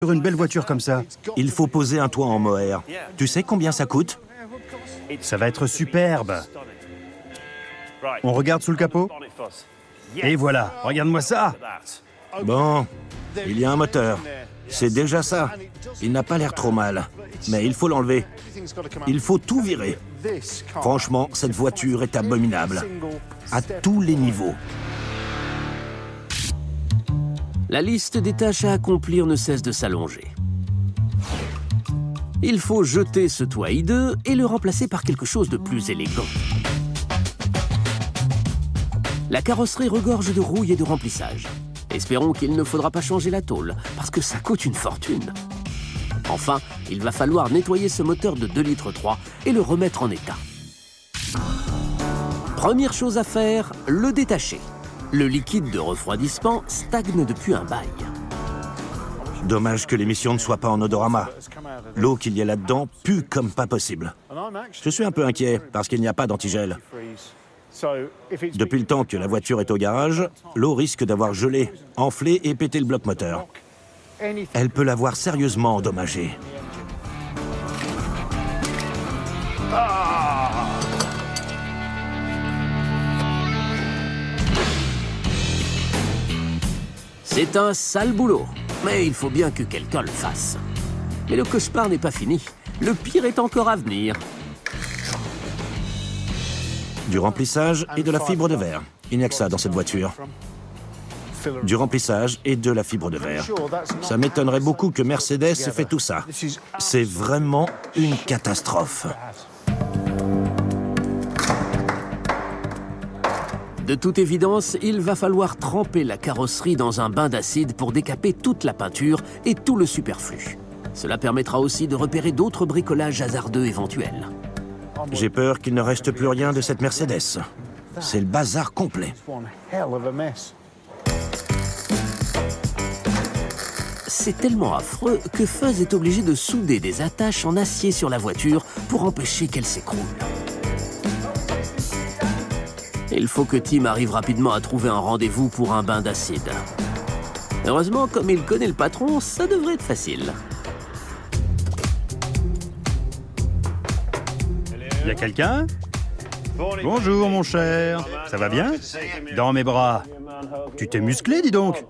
Sur une belle voiture comme ça. Il faut poser un toit en mohair. Tu sais combien ça coûte? Ça va être superbe. On regarde sous le capot? Et voilà, regarde-moi ça. Bon, il y a un moteur. C'est déjà ça. Il n'a pas l'air trop mal. Mais il faut l'enlever. Il faut tout virer. Franchement, cette voiture est abominable. À tous les niveaux. La liste des tâches à accomplir ne cesse de s'allonger. Il faut jeter ce toit hideux et le remplacer par quelque chose de plus élégant. La carrosserie regorge de rouille et de remplissage. Espérons qu'il ne faudra pas changer la tôle, parce que ça coûte une fortune. Enfin, il va falloir nettoyer ce moteur de 2,3 litres et le remettre en état. Première chose à faire, le détacher. Le liquide de refroidissement stagne depuis un bail. Dommage que l'émission ne soit pas en odorama. L'eau qu'il y a là-dedans pue comme pas possible. Je suis un peu inquiet parce qu'il n'y a pas d'antigel. Depuis le temps que la voiture est au garage, l'eau risque d'avoir gelé, enflé et pété le bloc moteur. Elle peut l'avoir sérieusement endommagé. C'est un sale boulot, mais il faut bien que quelqu'un le fasse. Mais le cauchemar n'est pas fini. Le pire est encore à venir. Du remplissage et de la fibre de verre. Il n'y a que ça dans cette voiture. Du remplissage et de la fibre de verre. Ça m'étonnerait beaucoup que Mercedes fait tout ça. C'est vraiment une catastrophe. De toute évidence, il va falloir tremper la carrosserie dans un bain d'acide pour décaper toute la peinture et tout le superflu. Cela permettra aussi de repérer d'autres bricolages hasardeux éventuels. J'ai peur qu'il ne reste plus rien de cette Mercedes. C'est le bazar complet. C'est tellement affreux que Fuzz est obligé de souder des attaches en acier sur la voiture pour empêcher qu'elle s'écroule. Il faut que Tim arrive rapidement à trouver un rendez-vous pour un bain d'acide. Heureusement, comme il connaît le patron, ça devrait être facile. Y a quelqu'un? Bonjour, mon cher. Ça va bien? Dans mes bras. Tu t'es musclé, dis donc.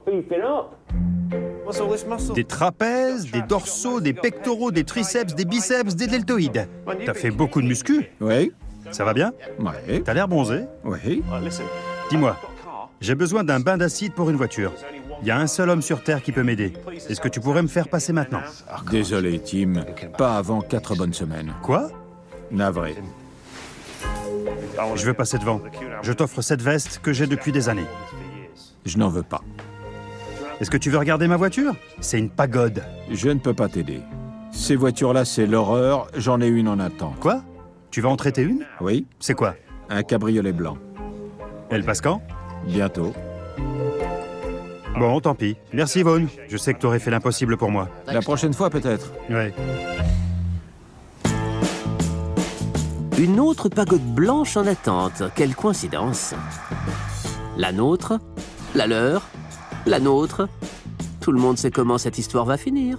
Des trapèzes, des dorsaux, des pectoraux, des triceps, des biceps, des deltoïdes. T'as fait beaucoup de muscu? Oui. Ça va bien? Oui. T'as l'air bronzé? Oui. Dis-moi, j'ai besoin d'un bain d'acide pour une voiture. Il y a un seul homme sur Terre qui peut m'aider. Est-ce que tu pourrais me faire passer maintenant? Désolé, Tim. Pas avant 4 bonnes semaines. Quoi? Navré. Je veux passer devant. Je t'offre cette veste que j'ai depuis des années. Je n'en veux pas. Est-ce que tu veux regarder ma voiture? C'est une pagode. Je ne peux pas t'aider. Ces voitures-là, c'est l'horreur. J'en ai une en attente. Quoi? Tu vas en traiter une? Oui. C'est quoi? Un cabriolet blanc. Elle passe quand? Bientôt. Bon, tant pis. Merci, Yvonne. Je sais que tu aurais fait l'impossible pour moi. La prochaine fois, peut-être. Ouais. Une autre pagode blanche en attente. Quelle coïncidence. La nôtre, la leur, la nôtre. Tout le monde sait comment cette histoire va finir.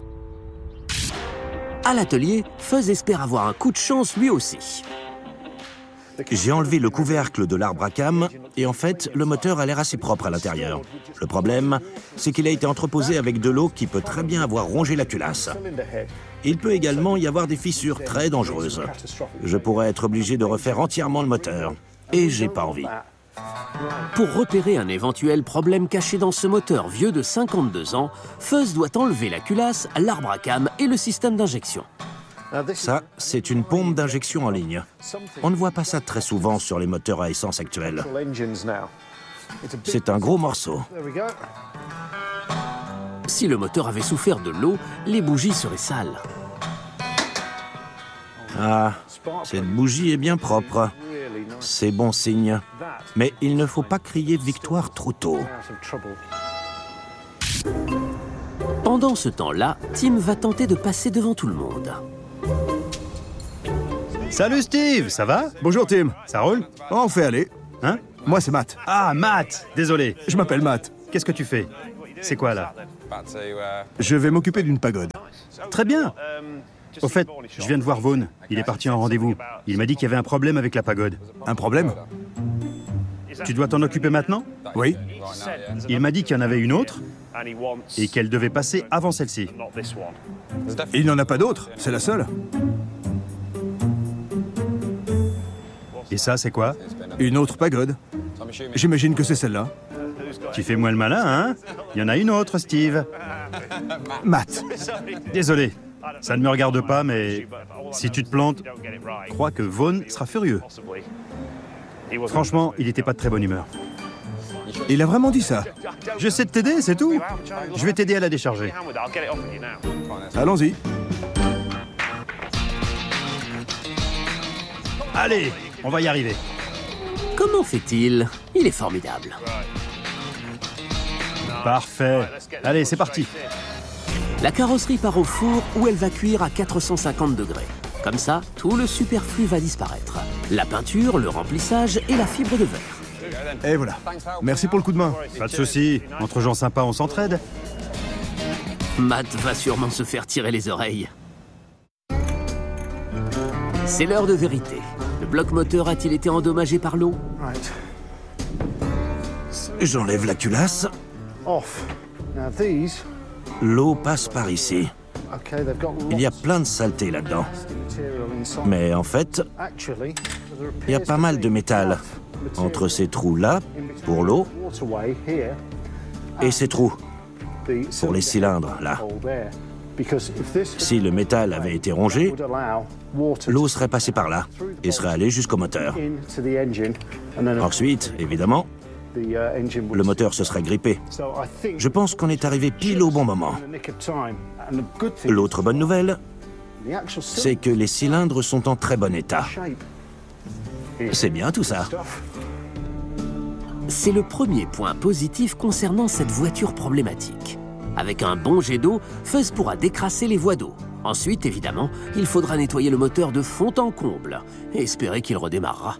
À l'atelier, Fuzz espère avoir un coup de chance lui aussi. J'ai enlevé le couvercle de l'arbre à cam et en fait, le moteur a l'air assez propre à l'intérieur. Le problème, c'est qu'il a été entreposé avec de l'eau qui peut très bien avoir rongé la culasse. Il peut également y avoir des fissures très dangereuses. Je pourrais être obligé de refaire entièrement le moteur. Et j'ai pas envie. Pour repérer un éventuel problème caché dans ce moteur vieux de 52 ans, Fuzz doit enlever la culasse, l'arbre à cam et le système d'injection. Ça, c'est une pompe d'injection en ligne. On ne voit pas ça très souvent sur les moteurs à essence actuels. C'est un gros morceau. Si le moteur avait souffert de l'eau, les bougies seraient sales. Ah, cette bougie est bien propre. C'est bon signe. Mais il ne faut pas crier victoire trop tôt. Pendant ce temps-là, Tim va tenter de passer devant tout le monde. Salut Steve, ça va? Bonjour Tim. Ça roule? Oh, on fait aller. Hein? Moi c'est Matt. Ah, Matt! Désolé. Je m'appelle Matt. Qu'est-ce que tu fais? C'est quoi là? Je vais m'occuper d'une pagode. Très bien. Au fait, je viens de voir Vaughn. Il est parti en rendez-vous. Il m'a dit qu'il y avait un problème avec la pagode. Un problème? Tu dois t'en occuper maintenant? Oui. Il m'a dit qu'il y en avait une autre et qu'elle devait passer avant celle-ci. Il n'y en a pas d'autre, c'est la seule. Et ça, c'est quoi? Une autre pagode. J'imagine que c'est celle-là. Tu fais moins le malin, hein? Il y en a une autre, Steve. Matt. Désolé, ça ne me regarde pas, mais si tu te plantes, crois que Vaughn sera furieux. Franchement, il n'était pas de très bonne humeur. Il a vraiment dit ça? J'essaie de t'aider, c'est tout. Je vais t'aider à la décharger. Allons-y. Allez, on va y arriver. Comment fait-il? Il est formidable. Parfait. Allez, c'est parti. La carrosserie part au four où elle va cuire à 450 degrés. Comme ça, tout le superflu va disparaître. La peinture, le remplissage et la fibre de verre. Et voilà. Merci pour le coup de main. Pas de souci. Entre gens sympas, on s'entraide. Matt va sûrement se faire tirer les oreilles. C'est l'heure de vérité. Le bloc moteur a-t-il été endommagé par l'eau? J'enlève la culasse. L'eau passe par ici. Il y a plein de saleté là-dedans. Mais en fait, il y a pas mal de métal entre ces trous-là, pour l'eau, et ces trous, pour les cylindres, là. Si le métal avait été rongé, l'eau serait passée par là et serait allée jusqu'au moteur. Ensuite, évidemment, le moteur se serait grippé. Je pense qu'on est arrivé pile au bon moment. L'autre bonne nouvelle, c'est que les cylindres sont en très bon état. C'est bien tout ça. C'est le premier point positif concernant cette voiture problématique. Avec un bon jet d'eau, Fuzz pourra décrasser les voies d'eau. Ensuite, évidemment, il faudra nettoyer le moteur de fond en comble et espérer qu'il redémarrera.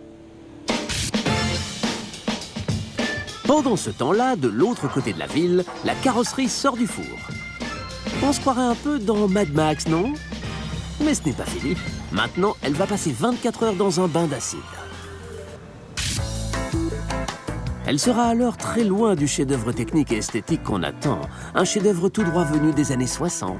Pendant ce temps-là, de l'autre côté de la ville, la carrosserie sort du four. On se croirait un peu dans Mad Max, non? Mais ce n'est pas fini. Maintenant, elle va passer 24 heures dans un bain d'acide. Elle sera alors très loin du chef-d'œuvre technique et esthétique qu'on attend. Un chef-d'œuvre tout droit venu des années 60.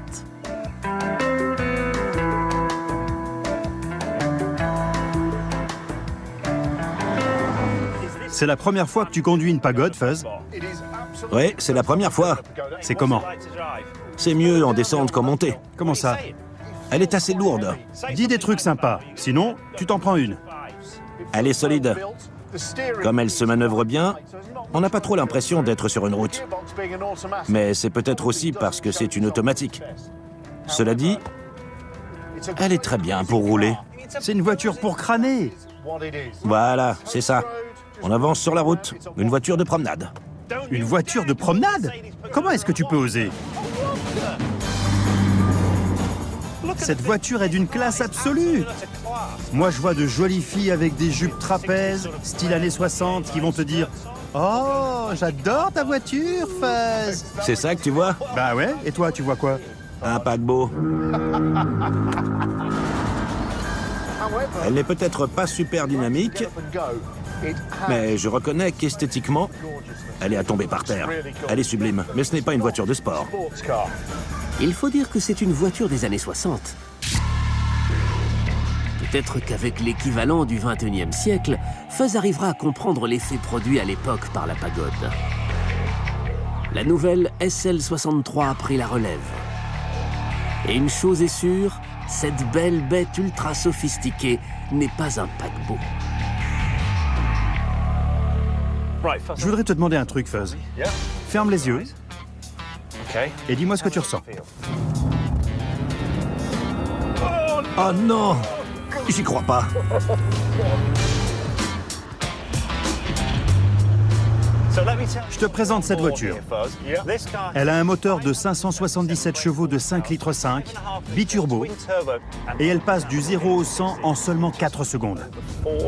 C'est la première fois que tu conduis une pagode, Fuzz? Oui, c'est la première fois. C'est comment? C'est mieux en descente qu'en montée. Comment ça? Elle est assez lourde. Dis des trucs sympas, sinon, tu t'en prends une. Elle est solide. Comme elle se manœuvre bien, on n'a pas trop l'impression d'être sur une route. Mais c'est peut-être aussi parce que c'est une automatique. Cela dit, elle est très bien pour rouler. C'est une voiture pour crâner. Voilà, c'est ça. On avance sur la route, une voiture de promenade. Une voiture de promenade? Comment est-ce que tu peux oser? Cette voiture est d'une classe absolue. Moi, je vois de jolies filles avec des jupes trapèzes, style années 60, qui vont te dire « Oh, j'adore ta voiture, Fuzz !» C'est ça que tu vois? Bah ouais, et toi, tu vois quoi? Un paquebot. Elle n'est peut-être pas super dynamique, mais je reconnais qu'esthétiquement, elle est à tomber par terre. Elle est sublime, mais ce n'est pas une voiture de sport. Il faut dire que c'est une voiture des années 60. Peut-être qu'avec l'équivalent du XXIe siècle, Fuzz arrivera à comprendre l'effet produit à l'époque par la pagode. La nouvelle SL63 a pris la relève. Et une chose est sûre, cette belle bête ultra sophistiquée n'est pas un paquebot. Je voudrais te demander un truc, Fuzz. Ferme les yeux et dis-moi ce que tu ressens. Oh non! J'y crois pas. Je te présente cette voiture. Elle a un moteur de 577 chevaux de 5,5 litres, biturbo, et elle passe du 0 au 100 en seulement 4 secondes.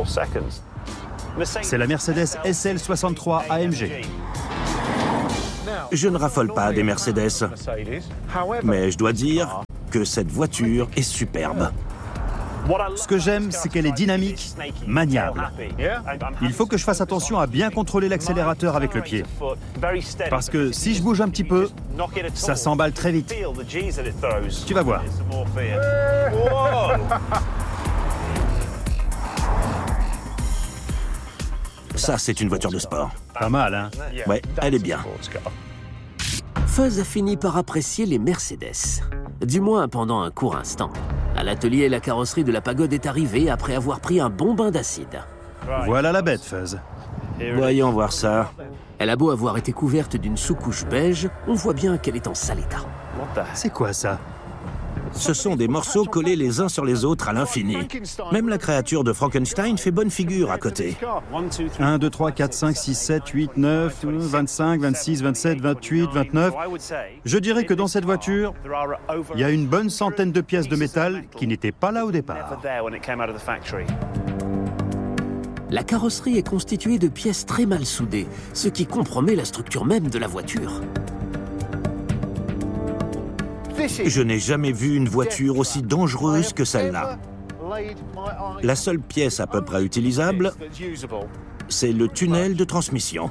C'est la Mercedes SL63 AMG. Je ne raffole pas des Mercedes, mais je dois dire que cette voiture est superbe. Ce que j'aime, c'est qu'elle est dynamique, maniable. Il faut que je fasse attention à bien contrôler l'accélérateur avec le pied. Parce que si je bouge un petit peu, ça s'emballe très vite. Tu vas voir. Ça, c'est une voiture de sport. Pas mal, hein? Ouais, elle est bien. Fuzz a fini par apprécier les Mercedes. Du moins pendant un court instant. À l'atelier, la carrosserie de la pagode est arrivée après avoir pris un bon bain d'acide. Voilà la bête, Fuzz. Voyons voir ça. Elle a beau avoir été couverte d'une sous-couche beige, on voit bien qu'elle est en sale état. C'est quoi ça? Ce sont des morceaux collés les uns sur les autres à l'infini. Même la créature de Frankenstein fait bonne figure à côté. 1, 2, 3, 4, 5, 6, 7, 8, 9, 25, 26, 27, 28, 29. Je dirais que dans cette voiture, il y a une bonne centaine de pièces de métal qui n'étaient pas là au départ. La carrosserie est constituée de pièces très mal soudées, ce qui compromet la structure même de la voiture. Je n'ai jamais vu une voiture aussi dangereuse que celle-là. La seule pièce à peu près utilisable, c'est le tunnel de transmission.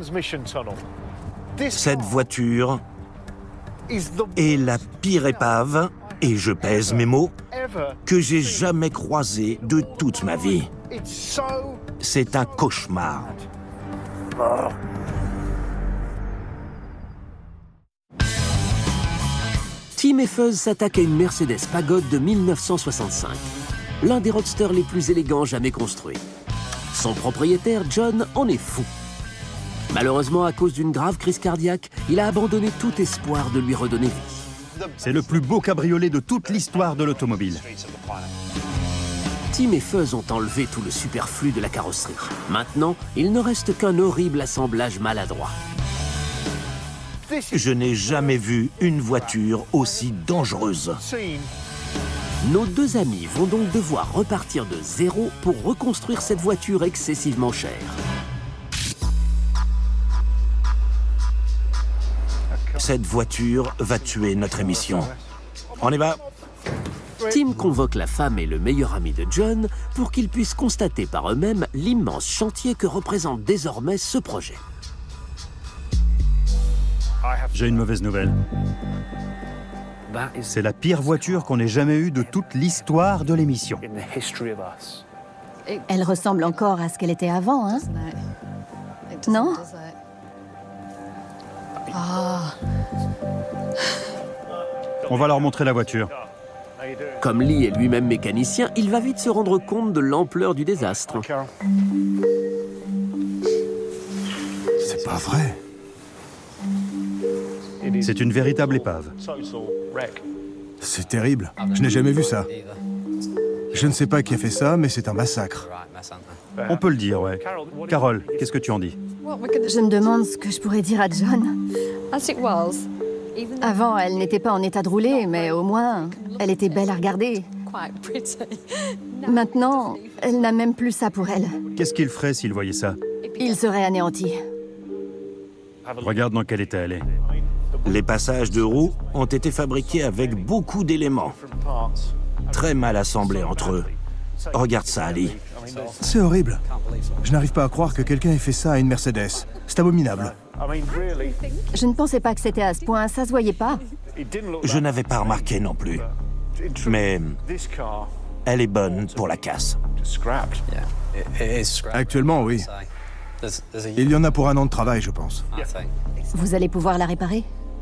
Cette voiture est la pire épave, et je pèse mes mots, que j'ai jamais croisée de toute ma vie. C'est un cauchemar. Tim et Fuzz s'attaquent à une Mercedes Pagode de 1965, l'un des roadsters les plus élégants jamais construits. Son propriétaire, John, en est fou. Malheureusement, à cause d'une grave crise cardiaque, il a abandonné tout espoir de lui redonner vie. C'est le plus beau cabriolet de toute l'histoire de l'automobile. Tim et Fuzz ont enlevé tout le superflu de la carrosserie. Maintenant, il ne reste qu'un horrible assemblage maladroit. Je n'ai jamais vu une voiture aussi dangereuse. Nos deux amis vont donc devoir repartir de zéro pour reconstruire cette voiture excessivement chère. Cette voiture va tuer notre émission. On y va. Tim convoque la femme et le meilleur ami de John pour qu'ils puissent constater par eux-mêmes l'immense chantier que représente désormais ce projet. J'ai une mauvaise nouvelle. C'est la pire voiture qu'on ait jamais eue de toute l'histoire de l'émission. Elle ressemble encore à ce qu'elle était avant, hein? Non? On va leur montrer la voiture. Comme Lee est lui-même mécanicien, il va vite se rendre compte de l'ampleur du désastre. C'est pas vrai. C'est une véritable épave. C'est terrible. Je n'ai jamais vu ça. Je ne sais pas qui a fait ça, mais c'est un massacre. On peut le dire, ouais. Carole, qu'est-ce que tu en dis? Je me demande ce que je pourrais dire à John. Avant, elle n'était pas en état de rouler, mais au moins, elle était belle à regarder. Maintenant, elle n'a même plus ça pour elle. Qu'est-ce qu'il ferait s'il voyait ça? Il serait anéanti. Regarde dans quel état elle est. Les passages de roues ont été fabriqués avec beaucoup d'éléments. Très mal assemblés entre eux. Regarde ça, Ali. C'est horrible. Je n'arrive pas à croire que quelqu'un ait fait ça à une Mercedes. C'est abominable. Je ne pensais pas que c'était à ce point, ça se voyait pas. Je n'avais pas remarqué non plus. Mais elle est bonne pour la casse. Actuellement, oui. Il y en a pour 1 an de travail, je pense. Vous allez pouvoir la réparer?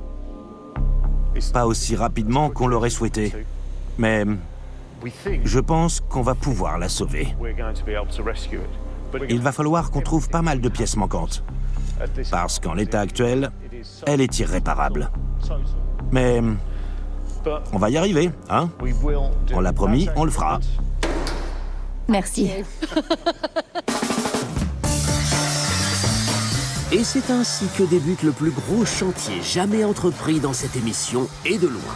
Pas aussi rapidement qu'on l'aurait souhaité. Mais je pense qu'on va pouvoir la sauver. Il va falloir qu'on trouve pas mal de pièces manquantes. Parce qu'en l'état actuel, elle est irréparable. Mais on va y arriver, hein? On l'a promis, on le fera. Merci. Et c'est ainsi que débute le plus gros chantier jamais entrepris dans cette émission, et de loin.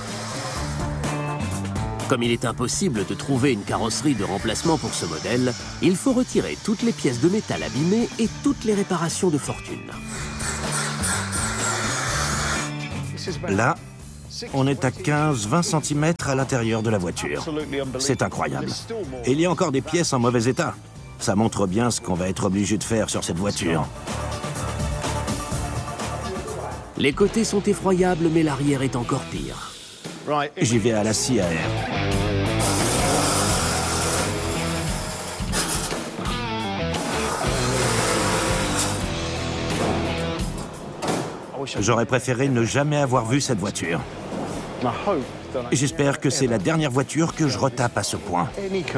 Comme il est impossible de trouver une carrosserie de remplacement pour ce modèle, il faut retirer toutes les pièces de métal abîmées et toutes les réparations de fortune. Là, on est à 15-20 cm à l'intérieur de la voiture. C'est incroyable. Et il y a encore des pièces en mauvais état. Ça montre bien ce qu'on va être obligé de faire sur cette voiture. Les côtés sont effroyables, mais l'arrière est encore pire. J'y vais à la scie à air. J'aurais préféré ne jamais avoir vu cette voiture. J'espère que c'est la dernière voiture que je retape à ce point.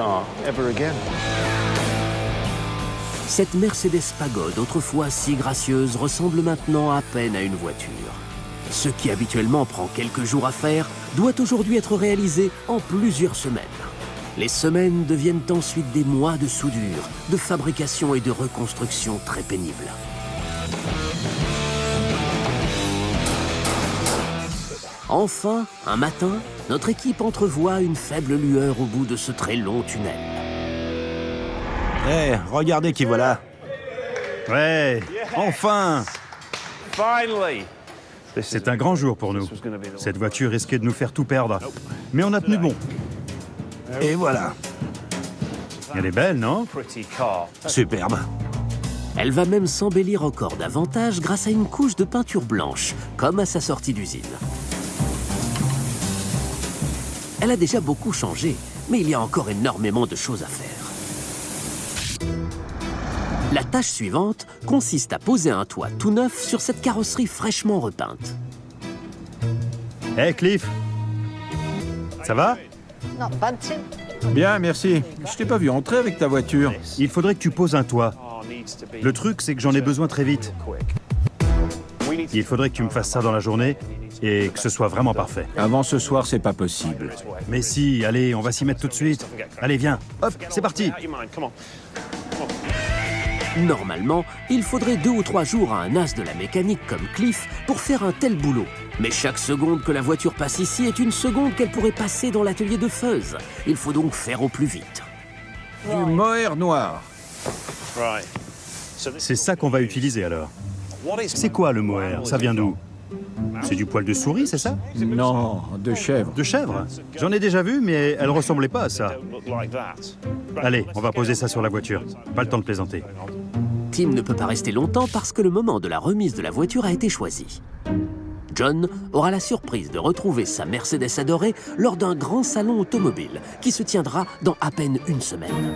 Cette Mercedes Pagode, autrefois si gracieuse, ressemble maintenant à peine à une voiture. Ce qui habituellement prend quelques jours à faire doit aujourd'hui être réalisé en plusieurs semaines. Les semaines deviennent ensuite des mois de soudure, de fabrication et de reconstruction très pénibles. Enfin, un matin, notre équipe entrevoit une faible lueur au bout de ce très long tunnel. Hé, regardez qui voilà. Ouais, enfin! C'est un grand jour pour nous. Cette voiture risquait de nous faire tout perdre. Mais on a tenu bon. Et voilà. Elle est belle, non? Superbe. Elle va même s'embellir encore davantage grâce à une couche de peinture blanche, comme à sa sortie d'usine. Elle a déjà beaucoup changé, mais il y a encore énormément de choses à faire. La tâche suivante consiste à poser un toit tout neuf sur cette carrosserie fraîchement repeinte. Hé, Cliff! Ça va? Bien, merci. Je t'ai pas vu entrer avec ta voiture. Il faudrait que tu poses un toit. Le truc, c'est que j'en ai besoin très vite. Il faudrait que tu me fasses ça dans la journée et que ce soit vraiment parfait. Avant ce soir, c'est pas possible. Mais si, allez, on va s'y mettre tout de suite. Allez, viens. Hop, c'est parti. Normalement, il faudrait 2 ou 3 jours à un as de la mécanique comme Cliff pour faire un tel boulot. Mais chaque seconde que la voiture passe ici est une seconde qu'elle pourrait passer dans l'atelier de Fuzz. Il faut donc faire au plus vite. Du mohair noir. C'est ça qu'on va utiliser alors. C'est quoi le mohair? Ça vient d'où? C'est du poil de souris, c'est ça? Non, de chèvre. De chèvre? J'en ai déjà vu, mais elle ressemblait pas à ça. Allez, on va poser ça sur la voiture. Pas le temps de plaisanter. Tim ne peut pas rester longtemps parce que le moment de la remise de la voiture a été choisi. John aura la surprise de retrouver sa Mercedes adorée lors d'un grand salon automobile qui se tiendra dans à peine une semaine.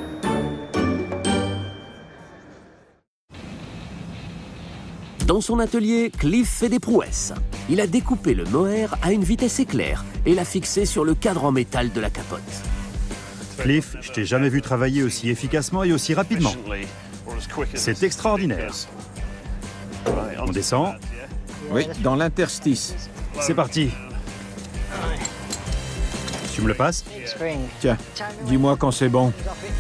Dans son atelier, Cliff fait des prouesses. Il a découpé le mohair à une vitesse éclair et l'a fixé sur le cadre en métal de la capote. Cliff, je t'ai jamais vu travailler aussi efficacement et aussi rapidement. C'est extraordinaire. On descend. Oui, dans l'interstice. C'est parti. Tu me le passes? Tiens, dis-moi quand c'est bon.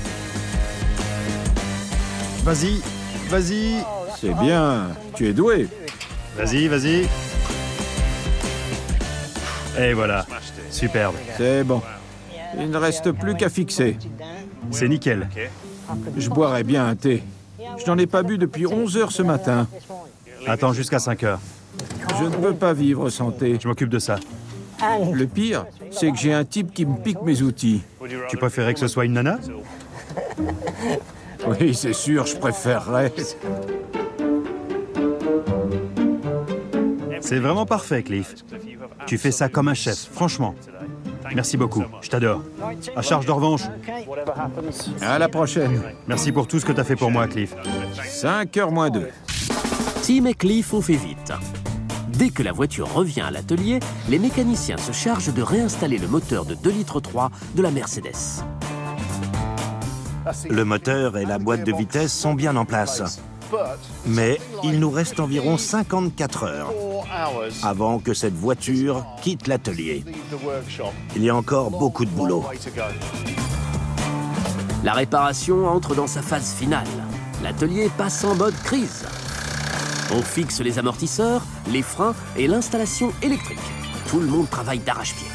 Vas-y, vas-y. C'est bien, tu es doué. Vas-y, vas-y. Et voilà, superbe. C'est bon. Il ne reste plus qu'à fixer. C'est nickel. Je boirais bien un thé. Je n'en ai pas bu depuis 11 heures ce matin. Attends jusqu'à 5 heures. Je ne veux pas vivre sans thé. Je m'occupe de ça. Le pire, c'est que j'ai un type qui me pique mes outils. Tu préférais que ce soit une nana? Oui, c'est sûr, je préférerais. C'est vraiment parfait, Cliff. Tu fais ça comme un chef, franchement. Merci beaucoup, je t'adore. À charge de revanche. À la prochaine. Merci pour tout ce que t'as fait pour moi, Cliff. 5h moins 2. Tim et Cliff ont fait vite. Dès que la voiture revient à l'atelier, les mécaniciens se chargent de réinstaller le moteur de 2,3 litres de la Mercedes. Le moteur et la boîte de vitesse sont bien en place. Mais il nous reste environ 54 heures avant que cette voiture quitte l'atelier. Il y a encore beaucoup de boulot. La réparation entre dans sa phase finale. L'atelier passe en mode crise. On fixe les amortisseurs, les freins et l'installation électrique. Tout le monde travaille d'arrache-pied.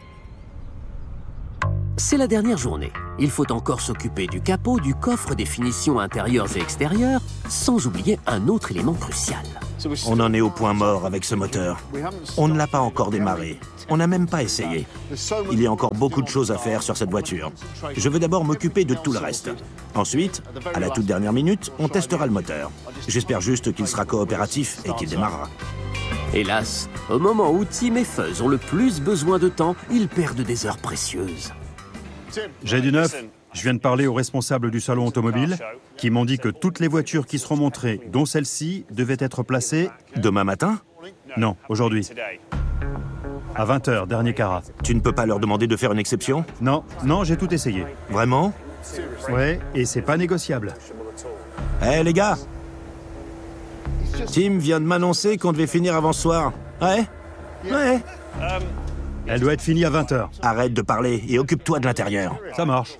C'est la dernière journée. Il faut encore s'occuper du capot, du coffre, des finitions intérieures et extérieures, sans oublier un autre élément crucial. On en est au point mort avec ce moteur. On ne l'a pas encore démarré. On n'a même pas essayé. Il y a encore beaucoup de choses à faire sur cette voiture. Je veux d'abord m'occuper de tout le reste. Ensuite, à la toute dernière minute, on testera le moteur. J'espère juste qu'il sera coopératif et qu'il démarrera. Hélas, au moment où Tim et Fuzz ont le plus besoin de temps, ils perdent des heures précieuses. J'ai du neuf. Je viens de parler aux responsables du salon automobile qui m'ont dit que toutes les voitures qui seront montrées, dont celle-ci, devaient être placées... Demain matin? Non, aujourd'hui. À 20h, dernier carat. Tu ne peux pas leur demander de faire une exception? Non, non, j'ai tout essayé. Vraiment? Ouais, et c'est pas négociable. Hé les gars! Tim vient de m'annoncer qu'on devait finir avant ce soir. Ouais? Ouais. Elle doit être finie à 20h. Arrête de parler et occupe-toi de l'intérieur. Ça marche.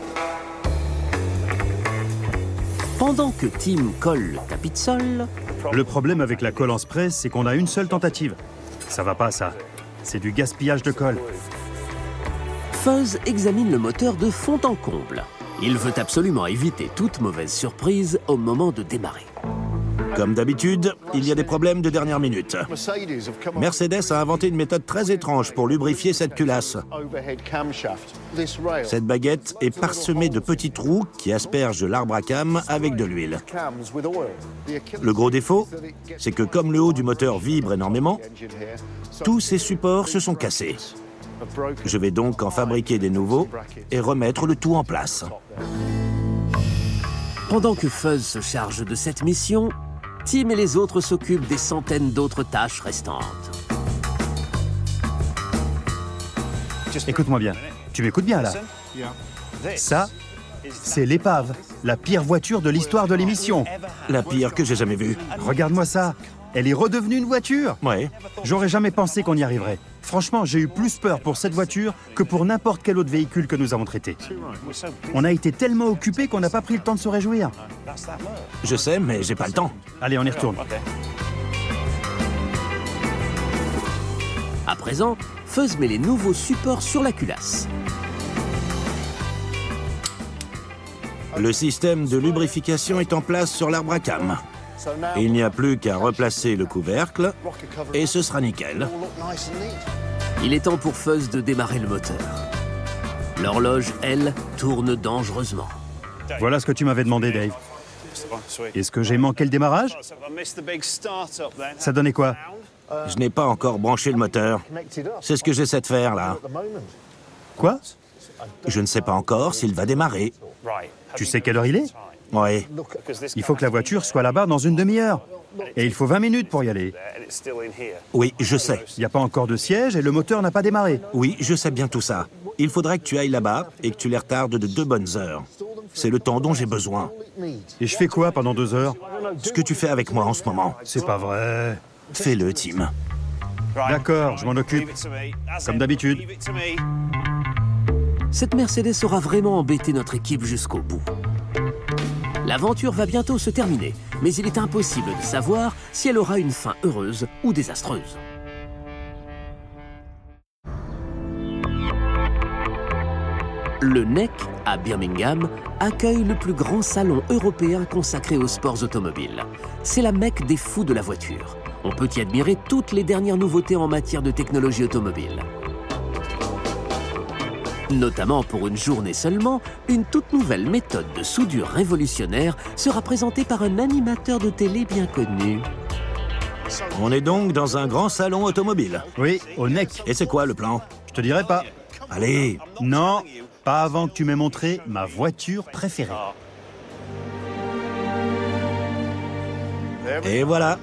Pendant que Tim colle le tapis de sol, Le problème avec la colle en spray, c'est qu'on a une seule tentative. Ça va pas, ça. C'est du gaspillage de colle. Fuzz examine le moteur de fond en comble. Il veut absolument éviter toute mauvaise surprise au moment de démarrer. Comme d'habitude, il y a des problèmes de dernière minute. Mercedes a inventé une méthode très étrange pour lubrifier cette culasse. Cette baguette est parsemée de petits trous qui aspergent l'arbre à cam avec de l'huile. Le gros défaut, c'est que comme le haut du moteur vibre énormément, tous ces supports se sont cassés. Je vais donc en fabriquer des nouveaux et remettre le tout en place. Pendant que Fuzz se charge de cette mission, Tim et les autres s'occupent des centaines d'autres tâches restantes. Écoute-moi bien. Tu m'écoutes bien, là? Ça, c'est l'épave. La pire voiture de l'histoire de l'émission. La pire que j'ai jamais vue. Regarde-moi ça. Elle est redevenue une voiture. Ouais. J'aurais jamais pensé qu'on y arriverait. Franchement, j'ai eu plus peur pour cette voiture que pour n'importe quel autre véhicule que nous avons traité. On a été tellement occupés qu'on n'a pas pris le temps de se réjouir. Je sais, mais j'ai pas le temps. Allez, on y retourne. À présent, Fuzz met les nouveaux supports sur la culasse. Le système de lubrification est en place sur l'arbre à cam. Il n'y a plus qu'à replacer le couvercle et ce sera nickel. Il est temps pour Fuzz de démarrer le moteur. L'horloge, elle, tourne dangereusement. Voilà ce que tu m'avais demandé, Dave. Est-ce que j'ai manqué le démarrage? Ça donnait quoi? Je n'ai pas encore branché le moteur. C'est ce que j'essaie de faire, là. Quoi? Je ne sais pas encore s'il va démarrer. Tu sais quelle heure il est? Oui. Il faut que la voiture soit là-bas dans une demi-heure. Et il faut 20 minutes pour y aller. Oui, je sais. Il n'y a pas encore de siège et le moteur n'a pas démarré. Oui, je sais bien tout ça. Il faudrait que tu ailles là-bas et que tu les retardes de 2 bonnes heures. C'est le temps dont j'ai besoin. Et je fais quoi pendant 2 heures? Ce que tu fais avec moi en ce moment. C'est pas vrai. Fais-le, Tim. D'accord, je m'en occupe. Comme d'habitude. Cette Mercedes aura vraiment embêté notre équipe jusqu'au bout. L'aventure va bientôt se terminer, mais il est impossible de savoir si elle aura une fin heureuse ou désastreuse. Le NEC, à Birmingham, accueille le plus grand salon européen consacré aux sports automobiles. C'est la Mecque des fous de la voiture. On peut y admirer toutes les dernières nouveautés en matière de technologie automobile. Notamment pour une journée seulement, une toute nouvelle méthode de soudure révolutionnaire sera présentée par un animateur de télé bien connu. On est donc dans un grand salon automobile. Oui, au NEC. Et c'est quoi le plan? Je te dirai pas. Allez. Non, pas avant que tu m'aies montré ma voiture préférée. Et voilà.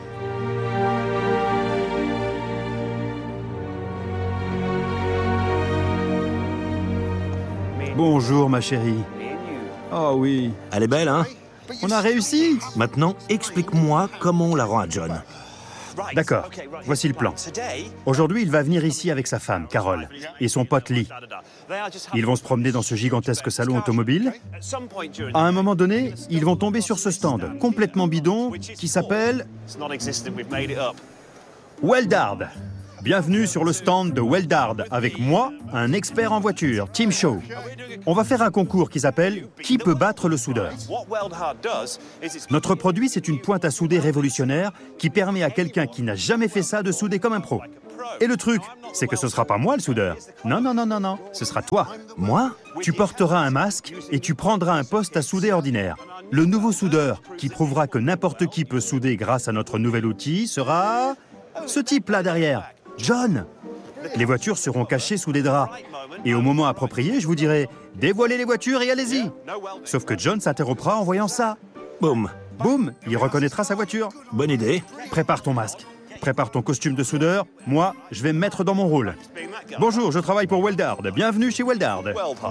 Bonjour, ma chérie. Oh oui. Elle est belle, hein? On a réussi! Maintenant, explique-moi comment on la rend à John. D'accord, voici le plan. Aujourd'hui, il va venir ici avec sa femme, Carole, et son pote Lee. Ils vont se promener dans ce gigantesque salon automobile. À un moment donné, ils vont tomber sur ce stand, complètement bidon, qui s'appelle Weldard. Bienvenue sur le stand de Weldard, avec moi, un expert en voiture, Tim Shaw. On va faire un concours qui s'appelle « Qui peut battre le soudeur ?» Notre produit, c'est une pointe à souder révolutionnaire qui permet à quelqu'un qui n'a jamais fait ça de souder comme un pro. Et le truc, c'est que ce sera pas moi le soudeur. Non, non, non, non, non, ce sera toi. Moi? Tu porteras un masque et tu prendras un poste à souder ordinaire. Le nouveau soudeur, qui prouvera que n'importe qui peut souder grâce à notre nouvel outil, sera... ce type-là derrière, John. Les voitures seront cachées sous des draps. Et au moment approprié, je vous dirai « Dévoilez les voitures et allez-y !» Sauf que John s'interrompera en voyant ça. Boum. Boum, il reconnaîtra sa voiture. Bonne idée. Prépare ton masque. Prépare ton costume de soudeur. Moi, je vais me mettre dans mon rôle. Bonjour, je travaille pour Weldard. Bienvenue chez Weldard.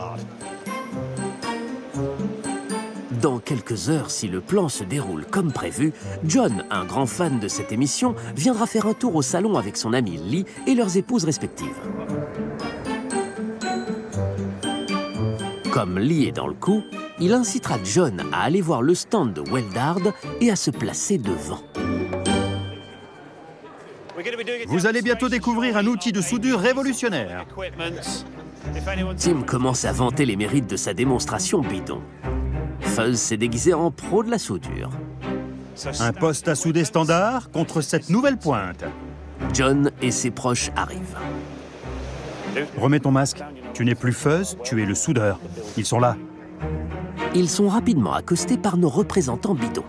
Dans quelques heures, si le plan se déroule comme prévu, John, un grand fan de cette émission, viendra faire un tour au salon avec son ami Lee et leurs épouses respectives. Comme Lee est dans le coup, il incitera John à aller voir le stand de Weldard et à se placer devant. Vous allez bientôt découvrir un outil de soudure révolutionnaire. Tim commence à vanter les mérites de sa démonstration bidon. Fuzz s'est déguisé en pro de la soudure. Un poste à souder standard contre cette nouvelle pointe. John et ses proches arrivent. Remets ton masque. Tu n'es plus Fuzz, tu es le soudeur. Ils sont là. Ils sont rapidement accostés par nos représentants bidons.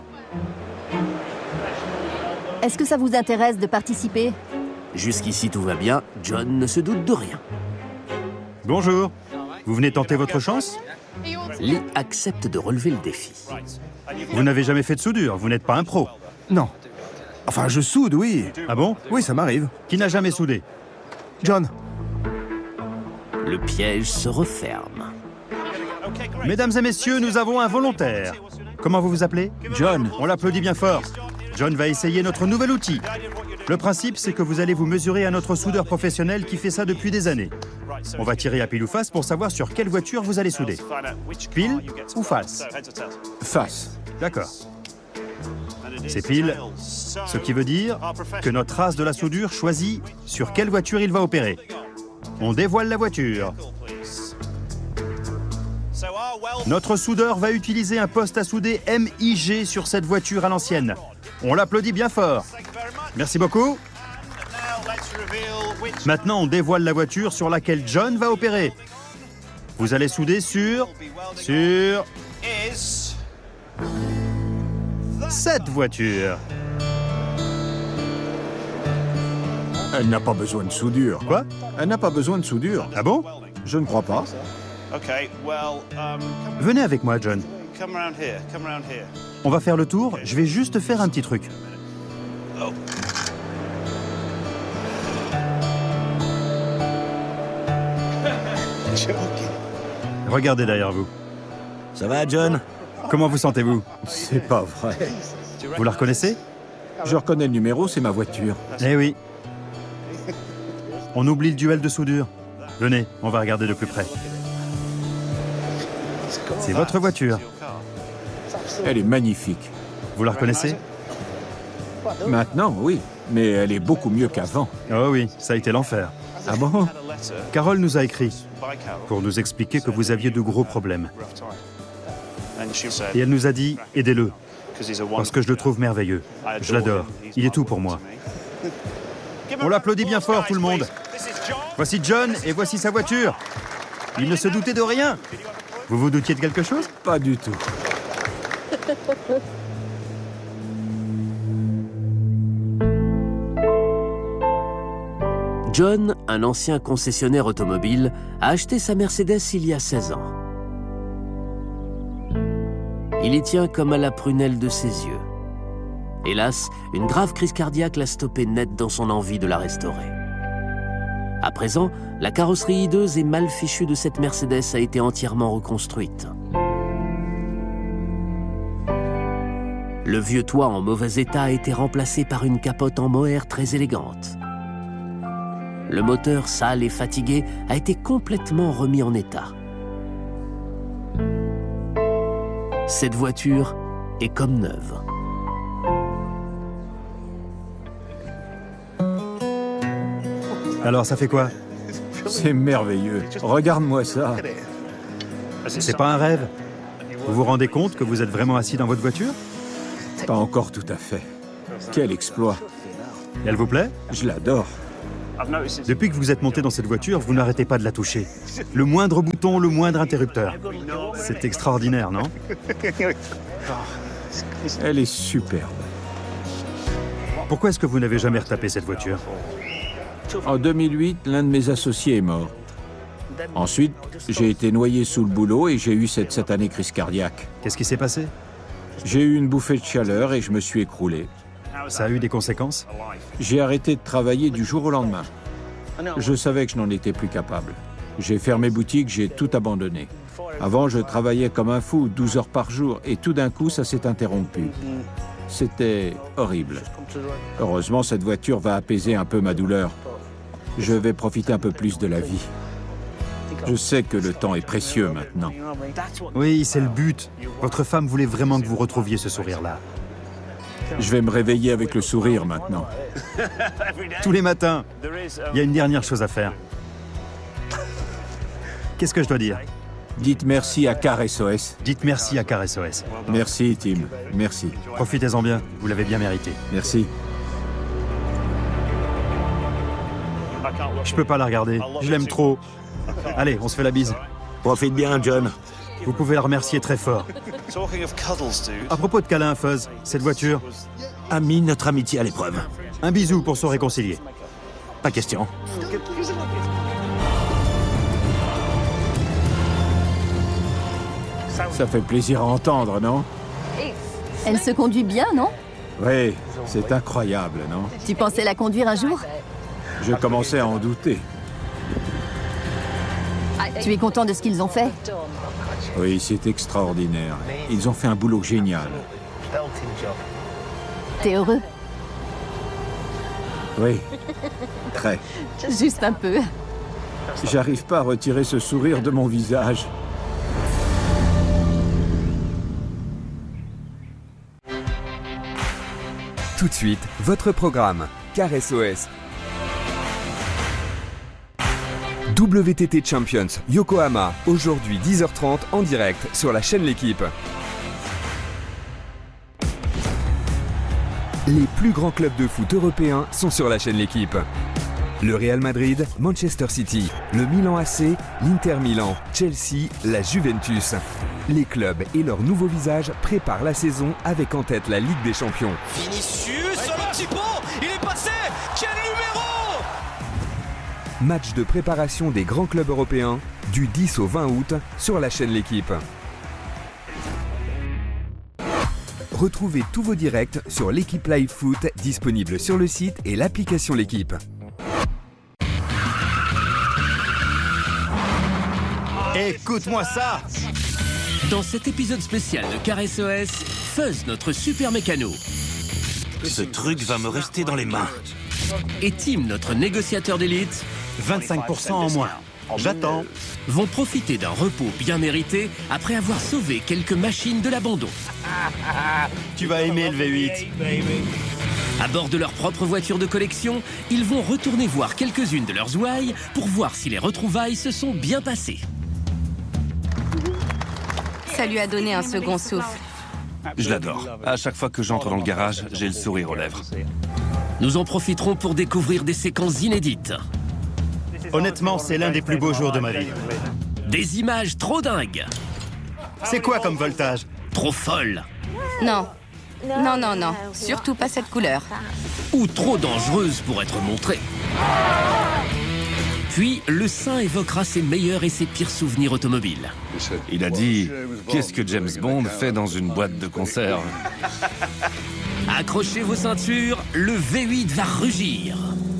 Est-ce que ça vous intéresse de participer? Jusqu'ici tout va bien, John ne se doute de rien. Bonjour. Vous venez tenter votre chance? Lee accepte de relever le défi. Vous n'avez jamais fait de soudure, vous n'êtes pas un pro. Non. Enfin, je soude, oui. Ah bon? Oui, ça m'arrive. Qui n'a jamais soudé? John. Le piège se referme. Mesdames et messieurs, nous avons un volontaire. Comment vous vous appelez? John. On l'applaudit bien fort. John va essayer notre nouvel outil. Le principe, c'est que vous allez vous mesurer à notre soudeur professionnel qui fait ça depuis des années. On va tirer à pile ou face pour savoir sur quelle voiture vous allez souder. Pile ou face? Face. D'accord. C'est pile, ce qui veut dire que notre as de la soudure choisit sur quelle voiture il va opérer. On dévoile la voiture. Notre soudeur va utiliser un poste à souder MIG sur cette voiture à l'ancienne. On l'applaudit bien fort. Merci beaucoup. Maintenant, on dévoile la voiture sur laquelle John va opérer. Vous allez souder sur cette voiture. Elle n'a pas besoin de soudure. Quoi? Elle n'a pas besoin de soudure. Ah bon? Je ne crois pas. Venez avec moi, John. On va faire le tour. Je vais juste faire un petit truc. Regardez derrière vous. Ça va, John? Comment vous sentez-vous? C'est pas vrai. Vous la reconnaissez? Je reconnais le numéro, c'est ma voiture. Eh oui. On oublie le duel de soudure. Venez, on va regarder de plus près. C'est votre voiture. Elle est magnifique. Vous la reconnaissez? Maintenant, oui. Mais elle est beaucoup mieux qu'avant. Oh oui, ça a été l'enfer. Ah bon? Carole nous a écrit pour nous expliquer que vous aviez de gros problèmes. Et elle nous a dit, aidez-le, parce que je le trouve merveilleux. Je l'adore. Il est tout pour moi. On l'applaudit bien fort, tout le monde. Voici John et voici sa voiture. Il ne se doutait de rien. Vous vous doutiez de quelque chose? Pas du tout. John, un ancien concessionnaire automobile, a acheté sa Mercedes il y a 16 ans. Il y tient comme à la prunelle de ses yeux. Hélas, une grave crise cardiaque l'a stoppé net dans son envie de la restaurer. À présent, la carrosserie hideuse et mal fichue de cette Mercedes a été entièrement reconstruite. Le vieux toit en mauvais état a été remplacé par une capote en mohair très élégante. Le moteur, sale et fatigué, a été complètement remis en état. Cette voiture est comme neuve. Alors, ça fait quoi? C'est merveilleux. Regarde-moi ça. C'est pas un rêve? Vous vous rendez compte que vous êtes vraiment assis dans votre voiture? Pas encore tout à fait. Quel exploit. Et elle vous plaît? Je l'adore. Depuis que vous êtes monté dans cette voiture, vous n'arrêtez pas de la toucher. Le moindre bouton, le moindre interrupteur. C'est extraordinaire, non? Elle est superbe. Pourquoi est-ce que vous n'avez jamais retapé cette voiture? En 2008, l'un de mes associés est mort. Ensuite, j'ai été noyé sous le boulot et j'ai eu cette satanée crise cardiaque. Qu'est-ce qui s'est passé? J'ai eu une bouffée de chaleur et je me suis écroulé. Ça a eu des conséquences? J'ai arrêté de travailler du jour au lendemain. Je savais que je n'en étais plus capable. J'ai fermé boutique, j'ai tout abandonné. Avant, je travaillais comme un fou, 12 heures par jour, et tout d'un coup, ça s'est interrompu. C'était horrible. Heureusement, cette voiture va apaiser un peu ma douleur. Je vais profiter un peu plus de la vie. Je sais que le temps est précieux maintenant. Oui, c'est le but. Votre femme voulait vraiment que vous retrouviez ce sourire-là. Je vais me réveiller avec le sourire maintenant. Tous les matins. Il y a une dernière chose à faire. Qu'est-ce que je dois dire? Dites merci à Car SOS. Dites merci à Car SOS. Merci, Tim. Merci. Profitez-en bien. Vous l'avez bien mérité. Merci. Je peux pas la regarder. Je l'aime trop. Allez, on se fait la bise. Profite bien, John. Vous pouvez la remercier très fort. À propos de câlin, Fuzz, cette voiture, A mis notre amitié à l'épreuve. un bisou pour se réconcilier. Pas question. Ça fait plaisir à entendre, non? Elle se conduit bien, non? Oui, c'est incroyable, non? Tu pensais la conduire un jour? Je commençais à en douter. Tu es content de ce qu'ils ont fait? Oui, c'est extraordinaire. Ils ont fait un boulot génial. T'es heureux? Oui, très. Juste un peu. J'arrive pas à retirer ce sourire de mon visage. Tout de suite, votre programme, Car SOS. WTT Champions Yokohama, aujourd'hui 10h30 en direct sur la chaîne L'Équipe. Les plus grands clubs de foot européens sont sur la chaîne L'Équipe. Le Real Madrid, Manchester City, le Milan AC, l'Inter Milan, Chelsea, la Juventus. Les clubs et leurs nouveaux visages préparent la saison avec en tête la Ligue des Champions. Vinicius sur le petit pont, il est passé. Quel numéro! Match de préparation des grands clubs européens du 10 au 20 août sur la chaîne L'Équipe. Retrouvez tous vos directs sur l'Équipe Live Foot, disponible sur le site et l'application L'Équipe. Écoute-moi ça! Dans cet épisode spécial de Car SOS, Fuzz, notre super mécano, Ce truc va me rester dans les mains. et Tim, notre négociateur d'élite, 25% en moins. J'attends. vont profiter d'un repos bien mérité après avoir sauvé quelques machines de l'abandon. Tu vas aimer le V8. À bord de leur propre voiture de collection, ils vont retourner voir quelques-unes de leurs ouailles pour voir si les retrouvailles se sont bien passées. Ça lui a donné un second souffle. Je l'adore. À chaque fois que j'entre dans le garage, j'ai le sourire aux lèvres. Nous en profiterons pour découvrir des séquences inédites. Honnêtement, c'est l'un des plus beaux jours de ma vie. Des images trop dingues, C'est quoi comme voltage? trop folles, Non. Non, non, non. Surtout pas cette couleur. ou trop dangereuses pour être montrées. Puis, le saint évoquera ses meilleurs et ses pires souvenirs automobiles. Il a dit « Qu'est-ce que James Bond fait dans une boîte de conserve ?» Accrochez vos ceintures, le V8 va rugir.